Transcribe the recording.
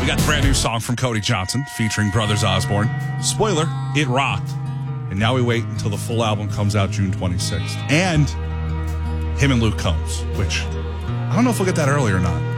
We got the brand new song from Cody Johnson featuring Brothers Osborne. Spoiler, it rocked. And now we wait until the full album comes out June 26th. And him and Luke Combs, which I don't know if we'll get that early or not.